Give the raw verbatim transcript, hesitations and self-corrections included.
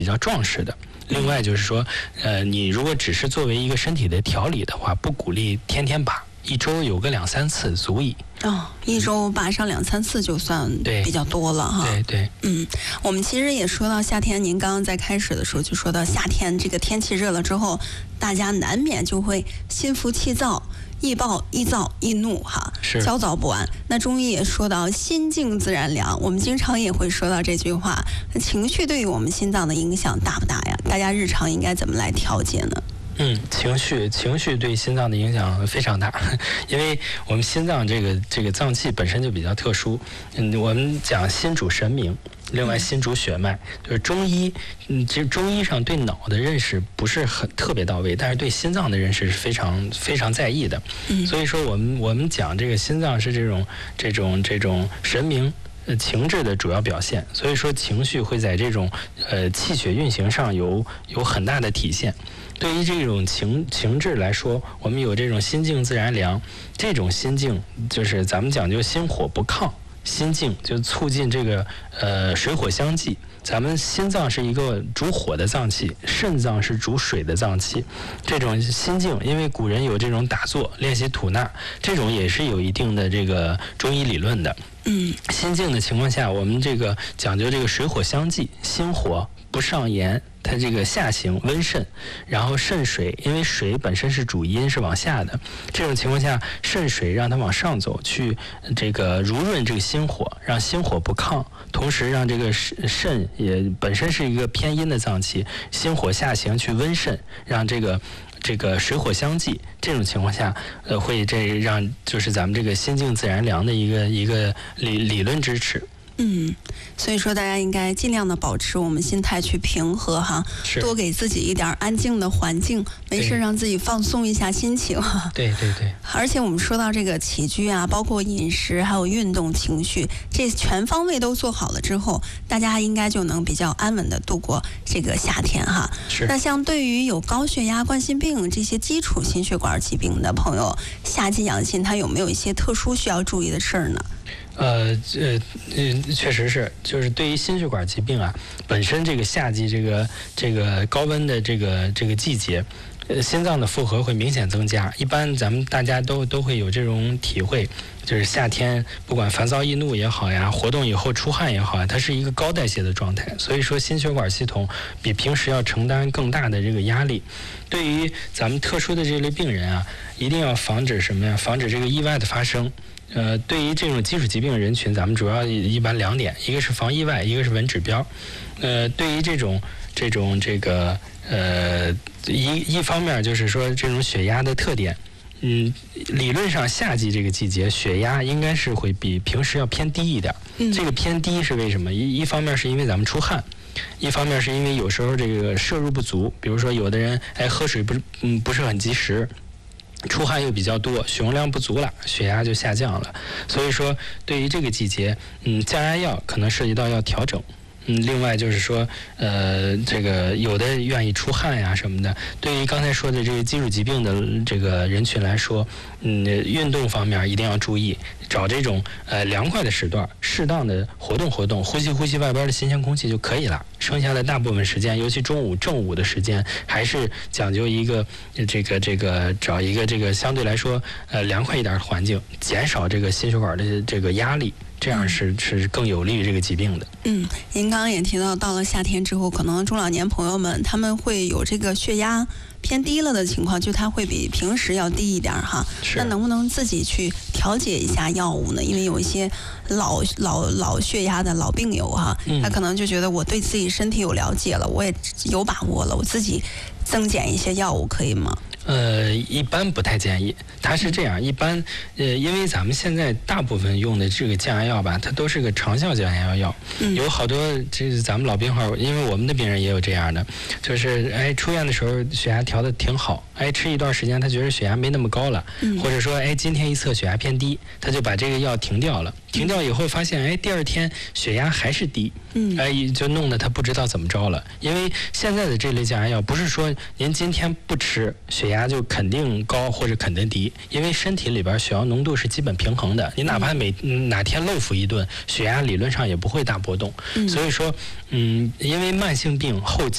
比较壮实的。另外就是说，呃，你如果只是作为一个身体的调理的话，不鼓励天天拔，一周有个两三次足矣。 哦，一周拔上两三次就算比较多了哈。 对对， 嗯，我们其实也说到夏天，您刚刚在开始的时候就说到夏天这个天气热了之后，大家难免就会心浮气躁。易暴易躁易怒哈，焦躁不安。那中医也说到心静自然凉，我们经常也会说到这句话。那情绪对于我们心脏的影响大不大呀？大家日常应该怎么来调节呢？ 嗯，情绪情绪对心脏的影响非常大，因为我们心脏这个这个脏器本身就比较特殊。嗯，我们讲心主神明，另外心主血脉，就是中医，嗯，其实中医上对脑的认识不是很特别到位，但是对心脏的认识是非常非常在意的。 嗯， 所以说我们我们讲这个心脏是这种这种这种神明。呃，情志的主要表现，所以说情绪会在这种呃气血运行上有有很大的体现。对于这种情情志来说，我们有这种心静自然凉，这种心静就是咱们讲究心火不亢，心静就促进这个呃水火相济。咱们心脏是一个主火的脏器，肾脏是主水的脏器。这种心静，因为古人有这种打坐练习吐纳，这种也是有一定的这个中医理论的。 嗯， 心静的情况下，我们这个讲究这个水火相济，心火不上炎，它这个下行温肾，然后肾水，因为水本身是主阴，是往下的，这种情况下，肾水让它往上走，去这个濡润这个心火，让心火不亢，同时让这个肾也本身是一个偏阴的脏器，心火下行去温肾，让这个这个水火相济，这种情况下，呃，会这让就是咱们这个心静自然凉的一个一个理理论支持。 嗯，所以说大家应该尽量的保持我们心态去平和哈，多给自己一点安静的环境，没事让自己放松一下心情。 对对对。 而且我们说到这个起居啊，包括饮食，还有运动、情绪，这全方位都做好了之后，大家应该就能比较安稳的度过这个夏天哈。 是。那像对于有高血压、冠心病这些基础心血管疾病的朋友，夏季养心，它有没有一些特殊需要注意的事儿呢？ 呃呃呃，确实是，就是对于心血管疾病啊，本身这个夏季这个这个高温的这个这个季节，呃，心脏的负荷会明显增加。一般咱们大家都都会有这种体会，就是夏天不管烦躁易怒也好呀，活动以后出汗也好呀，它是一个高代谢的状态，所以说心血管系统比平时要承担更大的这个压力。对于咱们特殊的这类病人啊，一定要防止什么呀？防止这个意外的发生。呃，对于这种基础疾病人群，咱们主要一般两点，一个是防意外，一个是稳指标。呃，对于这种这种这个呃一一方面就是说这种血压的特点，嗯，理论上夏季这个季节血压应该是会比平时要偏低一点。 嗯， 这个偏低是为什么？一一方面是因为咱们出汗。一方面是因为有时候这个摄入不足，比如说有的人哎喝水不是嗯不是很及时。出汗又比较多，血容量不足了，血压就下降了。所以说，对于这个季节，嗯，降压药可能涉及到要调整。嗯，另外就是说，呃，这个有的愿意出汗呀什么的，对于刚才说的这个基础疾病的这个人群来说，嗯，运动方面一定要注意，找这种呃凉快的时段，适当的活动活动，呼吸呼吸外边的新鲜空气就可以了。剩下的大部分时间，尤其中午正午的时间，还是讲究一个这个这个找一个这个相对来说呃凉快一点的环境，减少这个心血管的这个压力。这样是是更有利于这个疾病的。 嗯，您刚刚也提到，到了夏天之后，可能中老年朋友们他们会有这个血压偏低了的情况，就它会比平时要低一点哈。那能不能自己去调节一下药物呢？因为有一些老老老血压的老病友哈，他可能就觉得我对自己身体有了解了，我也有把握了，我自己增减一些药物可以吗？ 呃，一般不太建议。它是这样，一般呃，因为咱们现在大部分用的这个降压药吧，它都是个长效降压药， 嗯、 有好多这是咱们老病号，因为我们的病人也有这样的，就是哎出院的时候血压调的挺好，哎吃一段时间他觉得血压没那么高了， 嗯、 或者说哎今天一测血压偏低，他就把这个药停掉了。停掉以后发现，哎，第二天血压还是低， 嗯， 哎，就弄得他不知道怎么着了。因为现在的这类降压药，不是说您今天不吃，血压就肯定高或者肯定低，因为身体里边血氧浓度是基本平衡的。你哪怕每、嗯、哪天漏服一顿，血压理论上也不会大波动。 嗯、 所以说，嗯，因为慢性病后期。